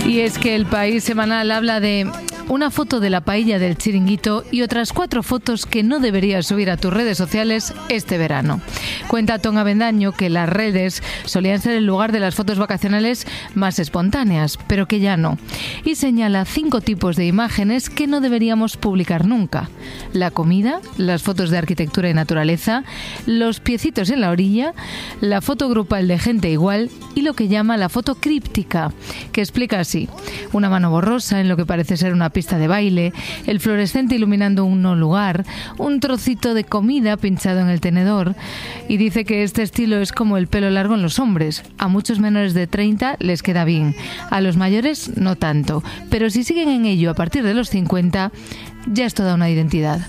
Y es que El País semanal habla de una foto de la paella del Chiringuito y otras 4 fotos que no deberías subir a tus redes sociales este verano. Cuenta Tom Avendaño que las redes solían ser el lugar de las fotos vacacionales más espontáneas, pero que ya no. Y señala 5 tipos de imágenes que no deberíamos publicar nunca: la comida, las fotos de arquitectura y naturaleza, los piecitos en la orilla, la foto grupal de gente igual y lo que llama la foto críptica, que explica así: una mano borrosa en lo que parece ser una pista de baile, el fluorescente iluminando un no lugar, un trocito de comida pinchado en el tenedor. Y dice que este estilo es como el pelo largo en los hombres. A muchos menores de 30 les queda bien, a los mayores no tanto, pero si siguen en ello a partir de los 50 ya es toda una identidad.